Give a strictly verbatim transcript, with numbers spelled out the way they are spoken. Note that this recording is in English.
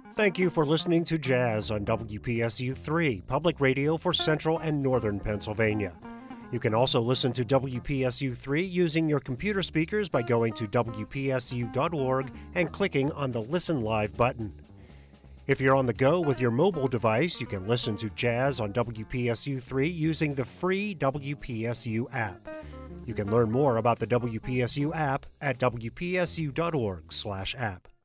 Thank you for listening to Jazz on W P S U three, public radio for Central and Northern Pennsylvania. You can also listen to W P S U three using your computer speakers by going to W P S U dot org and clicking on the Listen Live button. If you're on the go with your mobile device, you can listen to Jazz on W P S U three using the free W P S U app. You can learn more about the W P S U app at W P S U dot org slash app.